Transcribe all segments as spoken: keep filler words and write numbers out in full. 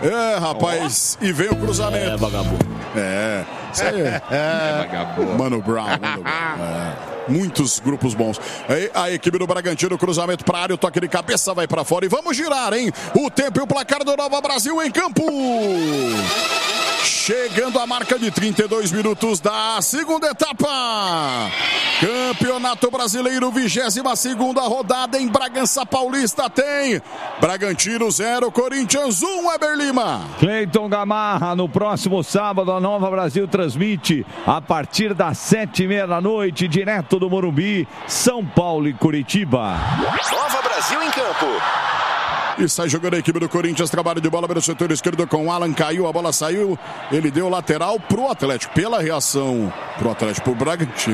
É, rapaz, oh. E vem o cruzamento. É, vagabundo. É, isso aí é. É, vagabundo. Mano Brown, Mano Brown. É. Muitos grupos bons. Aí, a equipe do Bragantino, cruzamento para a área, o toque de cabeça vai para fora. E vamos girar, hein? O tempo e o placar do Nova Brasil em campo. Chegando a marca de trinta e dois minutos da segunda etapa. Campeonato Brasileiro, vigésima segunda rodada em Bragança Paulista. Tem Bragantino zero, Corinthians um, Weber Lima. Cleiton Gamarra, no próximo sábado, a Nova Brasil transmite a partir das sete e meia da noite, direto do Morumbi, São Paulo e Curitiba. Nova Brasil em campo. E sai jogando a equipe do Corinthians, trabalho de bola pelo setor esquerdo com o Alan, caiu, a bola saiu, ele deu lateral pro Atlético, pela reação pro Atlético, pro Bragantino.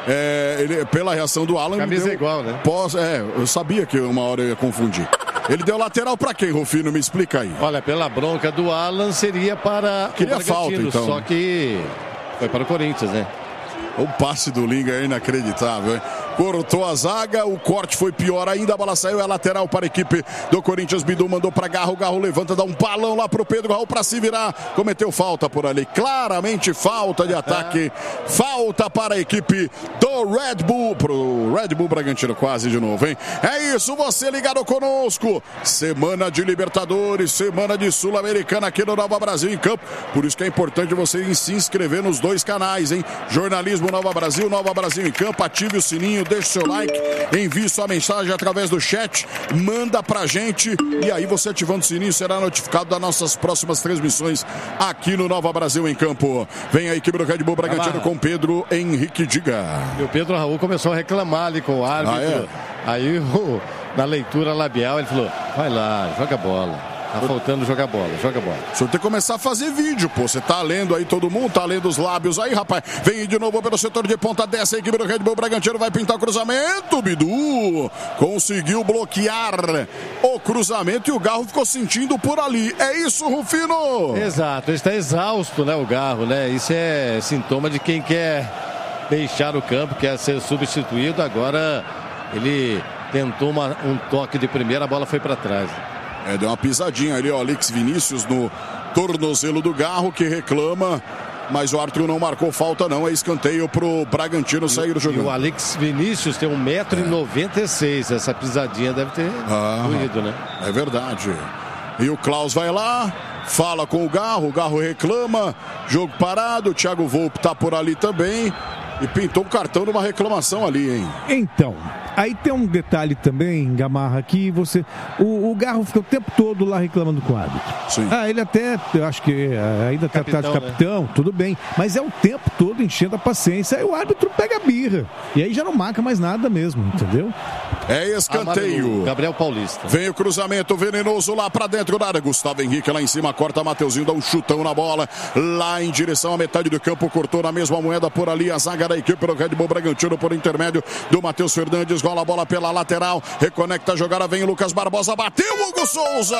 É, ele, pela reação do Alan... Camisa deu, é igual, né? Pós, é, eu sabia que uma hora eu ia confundir. Ele deu lateral pra quem, Rufino? Me explica aí. Olha, pela bronca do Alan seria para Queria o Bragantino, falta, então. Só que foi para o Corinthians, né? O passe do Linga é inacreditável, hein? Cortou a zaga, o corte foi pior ainda, a bola saiu, é lateral para a equipe do Corinthians. Bidu mandou para Garro, Garro levanta, dá um balão lá pro Pedro Raul para se virar, cometeu falta por ali, claramente falta de ataque, falta para a equipe do Red Bull, pro Red Bull Bragantino quase de novo, hein? É isso, você ligado conosco, semana de Libertadores, semana de Sul-Americana aqui no Nova Brasil em campo, por isso que é importante você se inscrever nos dois canais, hein? Jornalismo Nova Brasil, Nova Brasil em campo, ative o sininho, deixe seu like, envie sua mensagem através do chat, manda pra gente e aí você ativando o sininho será notificado das nossas próximas transmissões aqui no Nova Brasil em campo. Vem a equipe do Red Bull Bragantino com Pedro Henrique, diga. E o Pedro Raul começou a reclamar ali com o árbitro. Ah, é? Aí o, na leitura labial ele falou, vai lá, joga bola. Tá faltando jogar bola, joga bola. O senhor tem que começar a fazer vídeo, pô. Você tá lendo aí, todo mundo tá lendo os lábios aí, rapaz. Vem de novo pelo setor de ponta dessa, a equipe do Red Bull Bragantino vai pintar o cruzamento. Bidu conseguiu bloquear o cruzamento e o Garro ficou sentindo por ali. É isso, Rufino? Exato, ele está exausto, né, o Garro, né? Isso é sintoma de quem quer deixar o campo, quer ser substituído. Agora ele tentou uma, um toque de primeira, a bola foi para trás. É, deu uma pisadinha ali, ó, Alex Vinícius no tornozelo do Garro, que reclama, mas o árbitro não marcou falta não, é escanteio pro Bragantino sair jogando. E o Alex Vinícius tem um metro e noventa e seis, essa pisadinha deve ter ah, doído, né? É verdade. E o Klaus vai lá, fala com o Garro, o Garro reclama, jogo parado, o Thiago Volpe tá por ali também. E pintou um cartão numa reclamação ali, hein? Então, aí tem um detalhe também, Gamarra, que você... O, o Garro fica o tempo todo lá reclamando com o árbitro. Sim. Ah, ele até, eu acho que ainda tá de capitão, né? Tudo bem. Mas é o tempo todo enchendo a paciência. Aí o árbitro pega a birra. E aí já não marca mais nada mesmo, entendeu? É escanteio. Gabriel Paulista. Vem o cruzamento venenoso lá pra dentro da área. Gustavo Henrique lá em cima, corta Mateuzinho, dá um chutão na bola. Lá em direção à metade do campo, cortou na mesma moeda por ali a zaga da equipe do Red Bull Bragantino por intermédio do Matheus Fernandes, rola a bola pela lateral, reconecta a jogada, vem o Lucas Barbosa, bateu o Hugo Souza,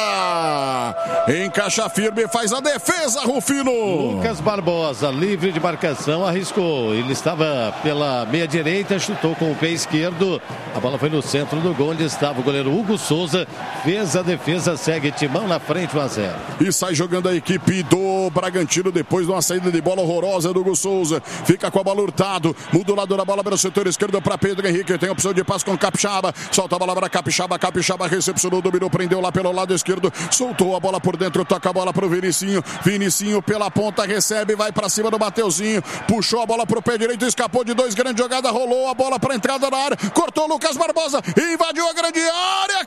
encaixa firme, faz a defesa, Rufino. Lucas Barbosa, livre de marcação, arriscou, ele estava pela meia direita, chutou com o pé esquerdo, a bola foi no centro do gol, onde estava o goleiro Hugo Souza, fez a defesa, segue Timão na frente, um a zero. E sai jogando a equipe do Bragantino depois de uma saída de bola horrorosa do Hugo Souza, fica com a bola Hurtado, muda o lado da bola pelo setor esquerdo para Pedro Henrique, tem opção de passe com Capixaba, solta a bola para Capixaba, Capixaba recepcionou, dominou, prendeu lá pelo lado esquerdo, soltou a bola por dentro, toca a bola pro Vinicinho, Vinicinho pela ponta, recebe, vai para cima do Mateuzinho, puxou a bola pro pé direito, escapou de dois, grande jogada, rolou a bola para entrada na área, cortou Lucas Barbosa, invadiu a grande área,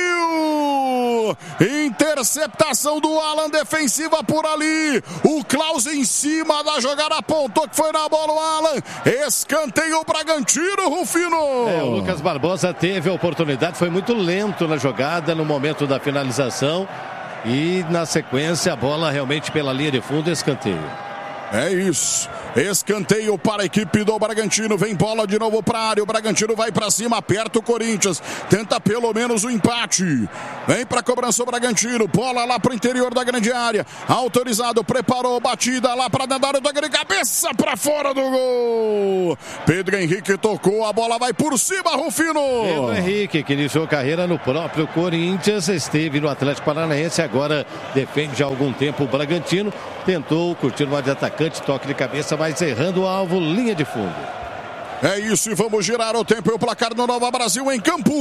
caiu! Interceptação do Alan, defensiva por ali, o Klaus em cima da jogada, apontou que foi na bola o Alan, escanteio o Bragantino, Rufino. É, o Lucas Barbosa teve a oportunidade, foi muito lento na jogada no momento da finalização e na sequência a bola realmente pela linha de fundo, escanteio. É isso. Escanteio para a equipe do Bragantino. Vem bola de novo para a área. O Bragantino vai para cima, aperta o Corinthians. Tenta pelo menos o empate. Vem para a cobrança o Bragantino. Bola lá para o interior da grande área. Autorizado, preparou, batida lá para dentro da grande cabeça para fora do gol. Pedro Henrique tocou, a bola vai por cima, Rufino. Pedro Henrique, que iniciou carreira no próprio Corinthians, esteve no Atlético Paranaense, agora defende há algum tempo o Bragantino. Tentou curtir o de atacante, toque de cabeça, mas errando o alvo, linha de fundo. É isso, e vamos girar o tempo e o placar no Nova Brasil em campo.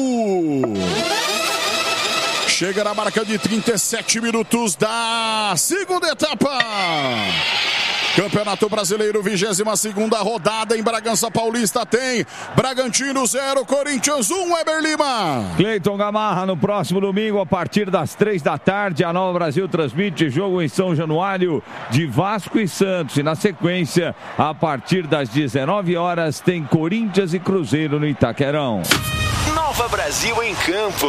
Chega na marca de trinta e sete minutos da segunda etapa. Campeonato Brasileiro, vigésima segunda rodada em Bragança Paulista. Tem Bragantino zero, Corinthians um, Weber Lima. Cleiton Gamarra, no próximo domingo, a partir das três da tarde, a Nova Brasil transmite jogo em São Januário de Vasco e Santos. E na sequência, a partir das dezenove horas, tem Corinthians e Cruzeiro no Itaquerão. Nova Brasil em campo.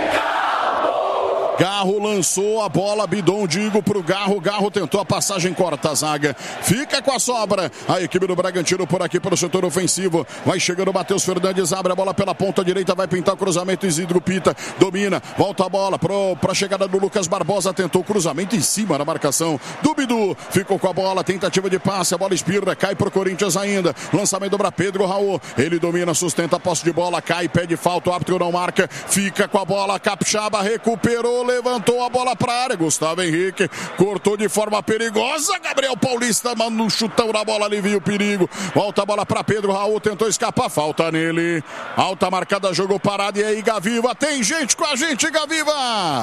Garro lançou a bola, Bidon, digo pro Garro, Garro tentou a passagem, corta a zaga, fica com a sobra, a equipe do Bragantino por aqui pelo setor ofensivo, vai chegando o Matheus Fernandes, abre a bola pela ponta direita, vai pintar o cruzamento, Isidro Pita, domina, volta a bola pro, pra chegada do Lucas Barbosa, tentou o cruzamento em cima da marcação do Bidu, ficou com a bola, tentativa de passe, a bola espirra, cai pro Corinthians ainda, lançamento para Pedro Raul, ele domina, sustenta a posse de bola, cai, pede falta, o árbitro não marca, fica com a bola, Capixaba recuperou, levantou a bola para a área, Gustavo Henrique cortou de forma perigosa, Gabriel Paulista manda um chutão na bola, alivia o perigo, volta a bola para Pedro Raul, tentou escapar, falta nele, alta marcada, jogou parado, e aí Gaviva, tem gente com a gente, Gaviva!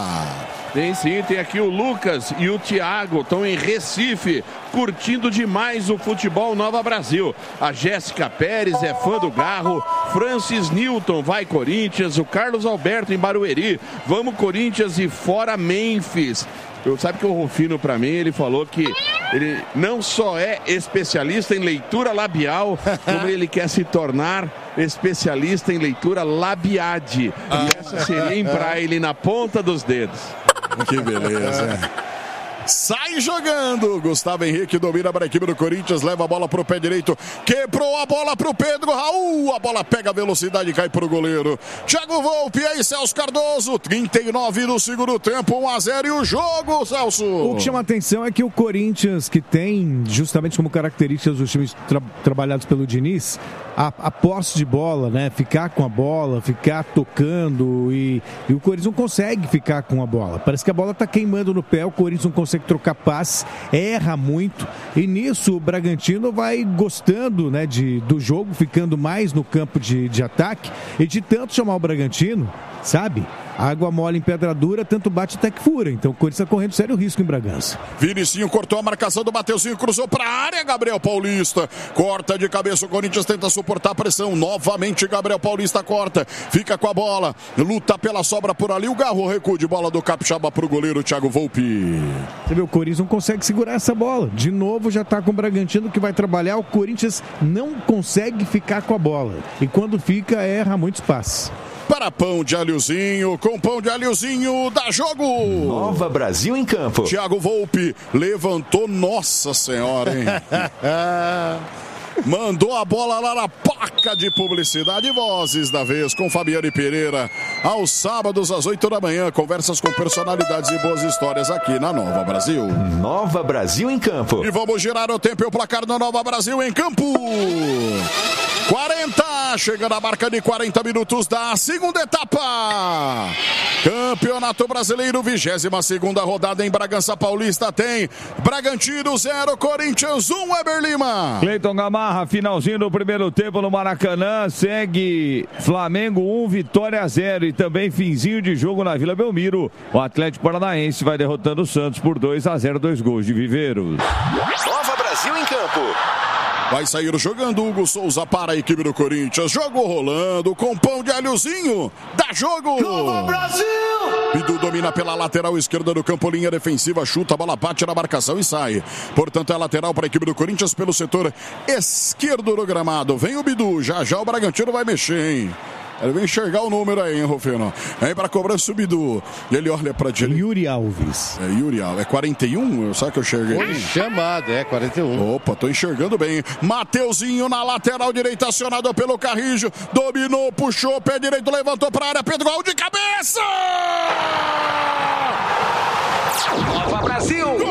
Tem sim, tem aqui o Lucas e o Thiago, estão em Recife, curtindo demais o futebol Nova Brasil. A Jéssica Pérez é fã do Garro, Francis Newton vai Corinthians, o Carlos Alberto em Barueri, vamos Corinthians e fora Memphis. Eu sabe que o Rufino, para mim, ele falou que ele não só é especialista em leitura labial, como ele quer se tornar especialista em leitura labiade. E essa seria em braille, na ponta dos dedos. Que beleza. Sai jogando, Gustavo Henrique domina para a equipe do Corinthians, leva a bola para o pé direito, quebrou a bola para o Pedro Raul, a bola pega a velocidade e cai para o goleiro Thiago Volpe, aí Celso Cardoso, trinta e nove do segundo tempo, um a zero e o jogo, Celso. O que chama a atenção é que o Corinthians, que tem justamente como características dos times tra trabalhados pelo Diniz, a, a posse de bola, né, ficar com a bola, ficar tocando, e, e o Corinthians não consegue ficar com a bola, parece que a bola está queimando no pé, o Corinthians não consegue trocar passe, erra muito, e nisso o Bragantino vai gostando, né, de, do jogo, ficando mais no campo de, de ataque, e de tanto chamar o Bragantino, sabe? Água mole em pedra dura, tanto bate até que fura. Então o Corinthians está correndo sério risco em Bragança. Vinicinho cortou a marcação do Mateuzinho, cruzou para a área, Gabriel Paulista. Corta de cabeça, o Corinthians tenta suportar a pressão. Novamente Gabriel Paulista corta, fica com a bola, luta pela sobra por ali. O Garro recuo de bola do Capixaba para o goleiro Thiago Volpe. Você vê, o Corinthians não consegue segurar essa bola. De novo já está com o Bragantino que vai trabalhar. O Corinthians não consegue ficar com a bola. E quando fica, erra muitos passes. Para pão de alhozinho, com pão de alhozinho, dá jogo! Nova Brasil em campo. Thiago Volpe levantou, nossa senhora, hein? Mandou a bola lá na placa de publicidade e vozes da vez com Fabiane Pereira. Aos sábados às oito da manhã, conversas com personalidades e boas histórias aqui na Nova Brasil. Nova Brasil em campo. E vamos girar o tempo e o placar da Nova Brasil em campo. quarenta, chega na marca de quarenta minutos da segunda etapa. Campeonato Brasileiro, vigésima segunda rodada em Bragança Paulista. Tem Bragantino zero, Corinthians um, Weber Lima. Cleiton Gamarra, finalzinho do primeiro tempo no Maracanã, segue Flamengo um, Vitória zero, e também finzinho de jogo na Vila Belmiro. O Atlético Paranaense vai derrotando o Santos por dois a zero, dois gols de Viveiros. Nova Brasil em campo. Vai sair jogando Hugo Souza para a equipe do Corinthians. Jogo rolando com pão de alhozinho. Dá jogo! Nova Brasil! Bidu domina pela lateral esquerda do campo, linha defensiva, chuta, a bola bate na marcação e sai. Portanto, é lateral para a equipe do Corinthians pelo setor esquerdo do gramado. Vem o Bidu, já já o Bragantino vai mexer, hein? Ele vem enxergar o número aí, hein, Rufino? Vem pra cobrança o Bidu. E ele olha pra direita. Yuri Alves. É Yuri Alves. É quarenta e um? Sabe que eu enxerguei? Foi chamado, é quarenta e um. Opa, tô enxergando bem. Mateuzinho na lateral direita, acionado pelo Carrijo. Dominou, puxou, pé direito, levantou pra área. Pedro, gol de cabeça! Nova Brasil!